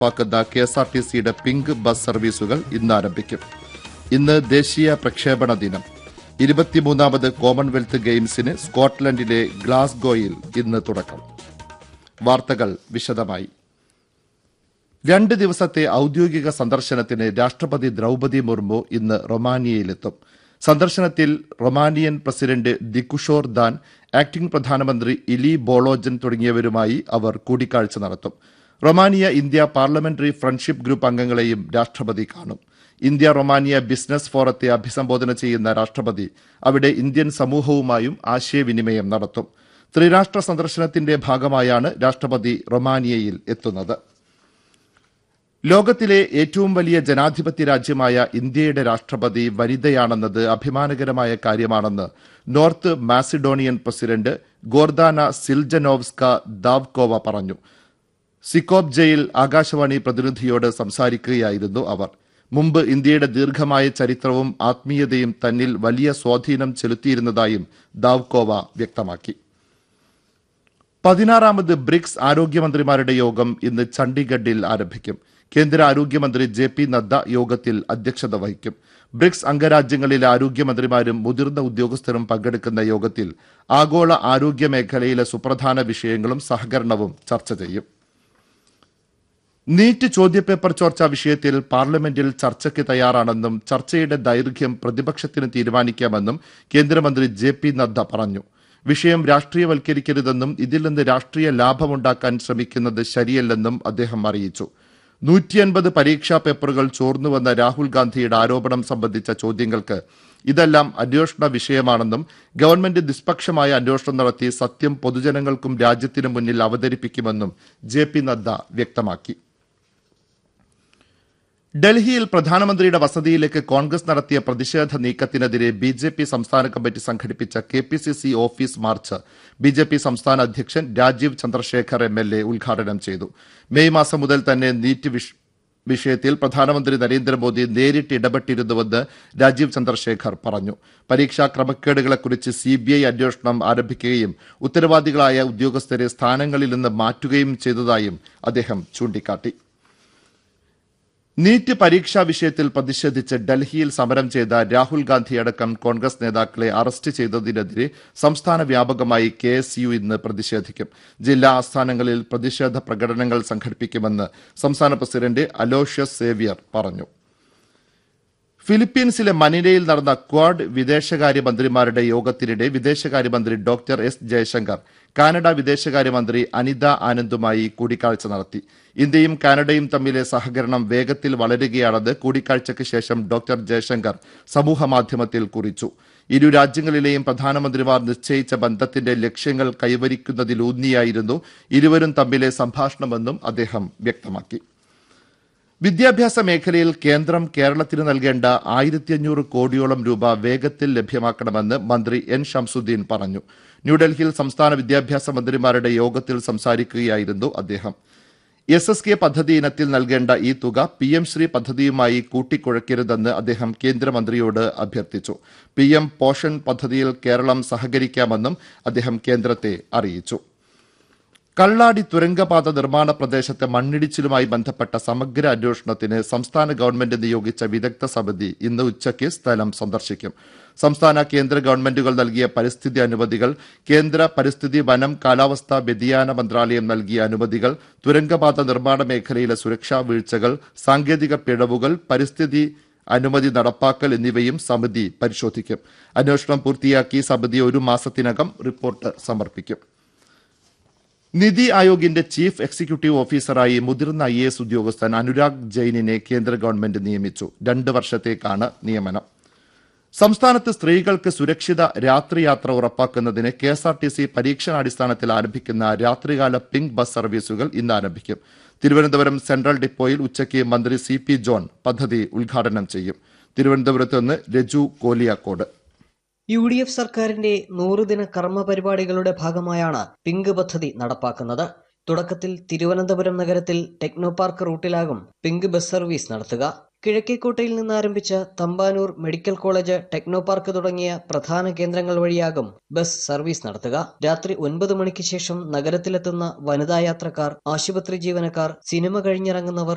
നടപ്പാക്കുന്ന KSRTCയുടെ pink bus സർവീസുകൾ ഇന്ന് ആരംഭിക്കും. ഇന്ന് ദേശീയ പ്രക്ഷേപണ ദിനം. 23ാമത് കോമൺവെൽത്ത് ഗെയിംസിന് സ്കോട്ട്ലൻഡിലെ ഗ്ലാസ്ഗോയിൽ ഇന്ന് തുടക്കം. വാർത്തകൾ വിശദമായി. 2 ദിവസത്തെ ഔദ്യോഗിക സന്ദർശനത്തിന് രാഷ്ട്രപതി ദ്രൌപദി മുർമു ഇന്ന് റൊമാനിയയിലെത്തും. സന്ദർശനത്തിൽ റൊമാനിയൻ പ്രസിഡന്റ് ദികുഷോർ ദാൻ, ആക്ടിംഗ് പ്രധാനമന്ത്രി ഇലി ബോളോജൻ തുടങ്ങിയവരുമായി അവർ കൂടിക്കാഴ്ച നടത്തും. Romania India parliamentary friendship group അംഗങ്ങളെയും രാഷ്ട്രപതി കാണും. ഇന്ത്യ റൊമാനിയ ബിസിനസ് ഫോറത്തെ അഭിസംബോധന ചെയ്യുന്ന രാഷ്ട്രപതി അവിടെ ഇന്ത്യൻ സമൂഹവുമായും ആശയവിനിമയം നടത്തും. ത്രിരാഷ്ട്ര സന്ദർശനത്തിന്റെ ഭാഗമായാണ് രാഷ്ട്രപതി റൊമാനിയയിൽ എത്തുന്നത്. ലോകത്തിലെ ഏറ്റവും വലിയ ജനാധിപത്യ രാജ്യമായ ഇന്ത്യയുടെ രാഷ്ട്രപതി വനിതയാണെന്നത് അഭിമാനകരമായ കാര്യമാണെന്ന് north Macedonian president Gordana Siljanovska Davkova പറഞ്ഞു. സിക്കോപ്ജയിൽ ആകാശവാണി പ്രതിനിധിയോട് സംസാരിക്കുകയായിരുന്നു അവർ. മുമ്പ് ഇന്ത്യയുടെ ദീർഘമായ ചരിത്രവും ആത്മീയതയും തന്നിൽ വലിയ സ്വാധീനം ചെലുത്തിയിരുന്നതായും ദാവ്കോവ വ്യക്തമാക്കി. 16ാമത് ബ്രിക്സ് ആരോഗ്യമന്ത്രിമാരുടെ യോഗം ഇന്ന് ചണ്ഡീഗഡിൽ ആരംഭിക്കും. കേന്ദ്ര ആരോഗ്യമന്ത്രി JP നദ്ദ യോഗത്തിൽ അധ്യക്ഷത വഹിക്കും. ബ്രിക്സ് അംഗരാജ്യങ്ങളിലെ ആരോഗ്യമന്ത്രിമാരും മുതിർന്ന ഉദ്യോഗസ്ഥരും പങ്കെടുക്കുന്ന യോഗത്തിൽ ആഗോള ആരോഗ്യ മേഖലയിലെ സുപ്രധാന വിഷയങ്ങളും സഹകരണവും ചർച്ച ചെയ്യും. നീറ്റ് ചോദ്യപേപ്പർ ചോർച്ചാ വിഷയത്തിൽ പാർലമെന്റിൽ ചർച്ചയ്ക്ക് തയ്യാറാണെന്നും ചർച്ചയുടെ ദൈർഘ്യം പ്രതിപക്ഷത്തിന് തീരുമാനിക്കാമെന്നും കേന്ദ്രമന്ത്രി JP നദ്ദ പറഞ്ഞു. വിഷയം രാഷ്ട്രീയവൽക്കരിക്കരുതെന്നും ഇതിൽ നിന്ന് രാഷ്ട്രീയ ലാഭമുണ്ടാക്കാൻ ശ്രമിക്കുന്നത് ശരിയല്ലെന്നും അദ്ദേഹം അറിയിച്ചു. 150 പരീക്ഷാ പേപ്പറുകൾ ചോർന്നുവെന്ന രാഹുൽ ഗാന്ധിയുടെ ആരോപണം സംബന്ധിച്ച ചോദ്യങ്ങൾക്ക് ഇതെല്ലാം അന്വേഷണ വിഷയമാണെന്നും ഗവൺമെന്റ് നിഷ്പക്ഷമായ അന്വേഷണം നടത്തി സത്യം പൊതുജനങ്ങൾക്കും രാജ്യത്തിനു മുന്നിൽ അവതരിപ്പിക്കുമെന്നും JP നദ്ദ വ്യക്തമാക്കി. ഡൽഹിയിൽ പ്രധാനമന്ത്രിയുടെ വസതിയിലേക്ക് കോൺഗ്രസ് നടത്തിയ പ്രതിഷേധ നീക്കത്തിനെതിരെ BJP സംസ്ഥാന കമ്മിറ്റി സംഘടിപ്പിച്ച KPCC ഓഫീസ് മാർച്ച് BJP സംസ്ഥാന അധ്യക്ഷൻ രാജീവ് ചന്ദ്രശേഖർ MLA ഉദ്ഘാടനം ചെയ്തു. മെയ് മാസം മുതൽ തന്നെ നീറ്റ് വിഷയത്തിൽ പ്രധാനമന്ത്രി നരേന്ദ്രമോദി നേരിട്ട് ഇടപെട്ടിരുന്നുവെന്ന് രാജീവ് ചന്ദ്രശേഖർ പറഞ്ഞു. പരീക്ഷാ ക്രമക്കേടുകളെക്കുറിച്ച് CBI അന്വേഷണം ആരംഭിക്കുകയും ഉത്തരവാദികളായ ഉദ്യോഗസ്ഥരെ സ്ഥാനങ്ങളിൽ നിന്ന് മാറ്റുകയും ചെയ്തതായും അദ്ദേഹം ചൂണ്ടിക്കാട്ടി. നീറ്റ് പരീക്ഷാ വിഷയത്തിൽ പ്രതിഷേധിച്ച് ഡൽഹിയിൽ സമരം ചെയ്ത രാഹുൽ ഗാന്ധി അടക്കം കോൺഗ്രസ് നേതാക്കളെ അറസ്റ്റ് ചെയ്തതിനെതിരെ സംസ്ഥാന വ്യാപകമായി KSU ഇന്ന് പ്രതിഷേധിക്കും. ജില്ലാ ആസ്ഥാനങ്ങളിൽ പ്രതിഷേധ പ്രകടനങ്ങൾ സംഘടിപ്പിക്കുമെന്ന് സംസ്ഥാന പ്രസിഡന്റ് അലോഷ്യസ് സേവ്യർ പറഞ്ഞു. ഫിലിപ്പീൻസിലെ മനിലയിൽ നടന്ന ക്വാഡ് വിദേശകാര്യമന്ത്രിമാരുടെ യോഗത്തിനിടെ വിദേശകാര്യമന്ത്രി ഡോക്ടർ S ജയശങ്കർ കാനഡ വിദേശകാര്യമന്ത്രി അനിത ആനന്ദുമായി കൂടിക്കാഴ്ച നടത്തി. ഇന്ത്യയും കാനഡയും തമ്മിലെ സഹകരണം വേഗത്തിൽ വളരുകയാണെന്ന് കൂടിക്കാഴ്ചയ്ക്ക് ശേഷം ഡോക്ടർ ജയശങ്കർ സമൂഹമാധ്യമത്തിൽ കുറിച്ചു. ഇരു രാജ്യങ്ങളിലെയും പ്രധാനമന്ത്രിമാർ നിശ്ചയിച്ച ബന്ധത്തിന്റെ ലക്ഷ്യങ്ങൾ കൈവരിക്കുന്നതിലൂന്നിയായിരുന്നു ഇരുവരും തമ്മിലെ സംഭാഷണമെന്നും അദ്ദേഹം വ്യക്തമാക്കി. വിദ്യാഭ്യാസ മേഖലയിൽ കേന്ദ്രം കേരളത്തിന് നൽകേണ്ട 1500 കോടിയോളം രൂപ വേഗത്തിൽ ലഭ്യമാക്കണമെന്ന് മന്ത്രി N ഷംസുദ്ദീൻ പറഞ്ഞു. ന്യൂഡൽഹിയിൽ സംസ്ഥാന വിദ്യാഭ്യാസ മന്ത്രിമാരുടെ യോഗത്തിൽ സംസാരിക്കുകയായിരുന്നു അദ്ദേഹം. SSK പദ്ധതി ഇനത്തിൽ നൽകേണ്ട ഈ തുക PM ശ്രീ പദ്ധതിയുമായി കൂട്ടിക്കുഴയ്ക്കരുതെന്ന് അദ്ദേഹം കേന്ദ്രമന്ത്രിയോട് അഭ്യർത്ഥിച്ചു. PM പോഷൻ പദ്ധതിയിൽ കേരളം സഹകരിക്കാമെന്നും അദ്ദേഹം കേന്ദ്രത്തെ അറിയിച്ചു. കള്ളാടി തുരങ്കപാത നിർമ്മാണ പ്രദേശത്തെ മണ്ണിടിച്ചിലുമായി ബന്ധപ്പെട്ട സമഗ്ര അന്വേഷണത്തിന് സംസ്ഥാന ഗവൺമെന്റ് നിയോഗിച്ച വിദഗ്ധ സമിതി ഇന്ന് ഉച്ചയ്ക്ക് സ്ഥലം സന്ദർശിക്കും. സംസ്ഥാന കേന്ദ്ര ഗവൺമെന്റുകൾ നൽകിയ പരിസ്ഥിതി അനുമതികൾ, കേന്ദ്ര പരിസ്ഥിതി വനം കാലാവസ്ഥാ വ്യതിയാന മന്ത്രാലയം നൽകിയ അനുമതികൾ, തുരങ്കപാത നിർമ്മാണ മേഖലയിലെ സുരക്ഷാ വീഴ്ചകൾ, സാങ്കേതിക പിഴവുകൾ, പരിസ്ഥിതി അനുമതി നടപ്പാക്കൽ എന്നിവയും സമിതി പരിശോധിക്കും. അന്വേഷണം പൂർത്തിയാക്കി സമിതി 1 മാസത്തിനകം റിപ്പോർട്ട് സമർപ്പിക്കും. നിതി ആയോഗിന്റെ ചീഫ് എക്സിക്യൂട്ടീവ് ഓഫീസറായി മുതിർന്ന IAS ഉദ്യോഗസ്ഥൻ അനുരാഗ് ജെയിനിനെ കേന്ദ്ര ഗവൺമെന്റ് നിയമിച്ചു. 2 വർഷത്തേക്കാണ് നിയമനം. സംസ്ഥാനത്ത് സ്ത്രീകൾക്ക് സുരക്ഷിത രാത്രിയാത്ര ഉറപ്പാക്കുന്നതിന് KSRTC പരീക്ഷണാടിസ്ഥാനത്തിൽ ആരംഭിക്കുന്ന രാത്രികാല പിങ്ക് ബസ് സർവീസുകൾ ഇന്ന് ആരംഭിക്കും. തിരുവനന്തപുരം സെൻട്രൽ ഡിപ്പോയിൽ ഉച്ചയ്ക്ക് മന്ത്രി CP ജോൺ പദ്ധതി ഉദ്ഘാടനം ചെയ്യും. തിരുവനന്തപുരത്ത് നിന്ന് രജു കോലിയാക്കോട്. UDF സർക്കാരിന്റെ 100 ദിന കർമ്മ പരിപാടികളുടെ ഭാഗമായാണ് പിങ്ക് പദ്ധതി നടപ്പാക്കുന്നത്. തുടക്കത്തിൽ തിരുവനന്തപുരം നഗരത്തിൽ techno park റൂട്ടിലാകും pink bus service നടത്തുക. കിഴക്കേക്കോട്ടയിൽ നിന്ന് ആരംഭിച്ച Thampanoor medical college, techno park തുടങ്ങിയ പ്രധാന കേന്ദ്രങ്ങൾ വഴിയാകും ബസ് സർവീസ് നടത്തുക. രാത്രി 9 മണിക്ക് ശേഷം നഗരത്തിലെത്തുന്ന വനിതാ യാത്രക്കാർ, ആശുപത്രി ജീവനക്കാർ, സിനിമ കഴിഞ്ഞിറങ്ങുന്നവർ